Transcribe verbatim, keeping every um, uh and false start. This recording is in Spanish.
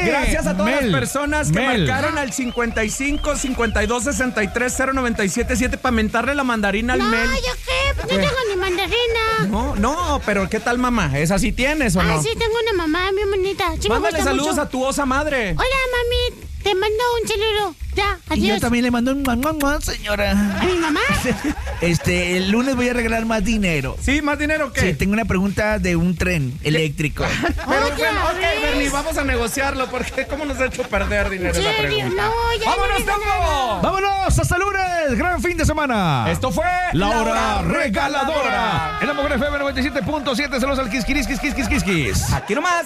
Gracias a todas Mel, las personas que Mel. marcaron al cincuenta y cinco, cincuenta y dos, sesenta y tres, cero noventa y siete siete para mentarle la mandarina al No, Mel. ¿yo qué? Pues no tengo ni mandarina. No, no, pero ¿qué tal, mamá? ¿Esa sí tienes o Ah, no? sí, tengo una mamá bien bonita. Sí, me Mándale gusta saludos mucho. a tu osa madre. Hola, mami. Te mando un saludo. Ya, Y yo adiós. también le mando un mamá, señora. ¿A mi mamá? Este, el lunes voy a regalar más dinero. ¿Sí? ¿Más dinero qué? Sí, tengo una pregunta de un tren eléctrico. Pero ¿Otra bueno, ok, vez? Bernie, vamos a negociarlo porque ¿cómo nos ha hecho perder dinero ¿En esa serio? pregunta? No, ya ¡Vámonos, no digo Topo! ¡Vámonos! ¡Hasta lunes! ¡Gran fin de semana! Esto fue La Hora Regaladora. En la Mujer F M noventa y siete punto siete. Saludos al Kiss, Kiss, Kiss, Kiss, Kiss, Kiss. Aquí nomás.